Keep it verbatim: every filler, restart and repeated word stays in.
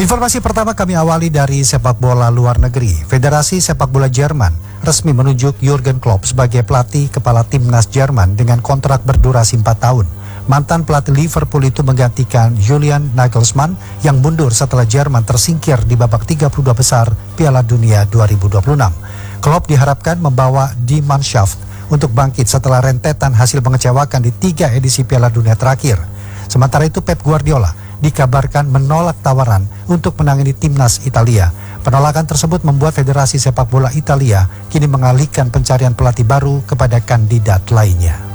Informasi pertama kami awali dari sepak bola luar negeri. Federasi Sepak Bola Jerman resmi menunjuk Jurgen Klopp sebagai pelatih kepala timnas Jerman dengan kontrak berdurasi empat tahun. Mantan pelatih Liverpool itu menggantikan Julian Nagelsmann yang mundur setelah Jerman tersingkir di babak tiga puluh dua besar Piala Dunia dua ribu dua puluh enam. Klopp diharapkan membawa Die Mannschaft untuk bangkit setelah rentetan hasil mengecewakan di tiga edisi Piala Dunia terakhir. Sementara itu Pep Guardiola dikabarkan menolak tawaran untuk menangani timnas Italia. Penolakan tersebut membuat Federasi Sepak Bola Italia kini mengalihkan pencarian pelatih baru kepada kandidat lainnya.